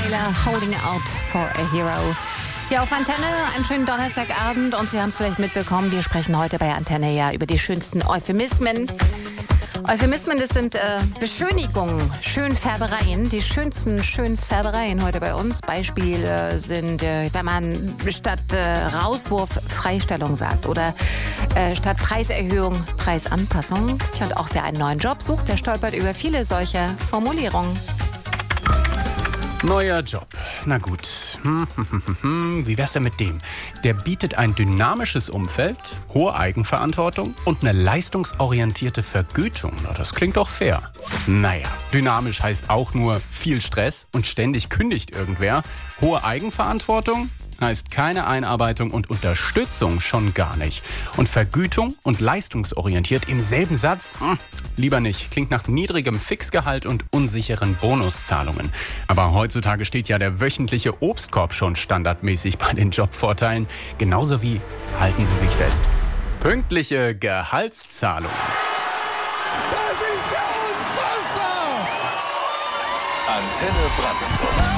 Taylor, Holding Out for a Hero. Hier auf Antenne, einen schönen Donnerstagabend und Sie haben es vielleicht mitbekommen, wir sprechen heute bei Antenne ja über die schönsten Euphemismen. Euphemismen, das sind Beschönigungen, Schönfärbereien, die schönsten Schönfärbereien heute bei uns. Beispiele sind, wenn man statt Rauswurf Freistellung sagt oder statt Preiserhöhung Preisanpassung. Und auch wer einen neuen Job sucht, der stolpert über viele solcher Formulierungen. Neuer Job. Na gut. Wie wär's denn mit dem? Der bietet ein dynamisches Umfeld, hohe Eigenverantwortung und eine leistungsorientierte Vergütung. Na, das klingt doch fair. Naja, dynamisch heißt auch nur viel Stress und ständig kündigt irgendwer. Hohe Eigenverantwortung heißt keine Einarbeitung und Unterstützung schon gar nicht. Und Vergütung und leistungsorientiert im selben Satz? Lieber nicht. Klingt nach niedrigem Fixgehalt und unsicheren Bonuszahlungen. Aber heutzutage steht ja der wöchentliche Obstkorb schon standardmäßig bei den Jobvorteilen. Genauso wie, halten Sie sich fest, pünktliche Gehaltszahlungen. Das ist ja unfassbar! Antenne Brandenburg.